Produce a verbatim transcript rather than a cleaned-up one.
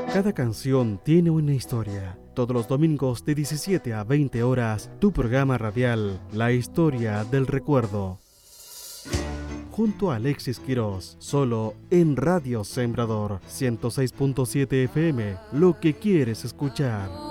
Cada canción tiene una historia. Todos los domingos de diecisiete a veinte horas, tu programa radial, La Historia del Recuerdo. Junto a Alexis Quirós, solo en Radio Sembrador ciento seis punto siete F M, lo que quieres escuchar.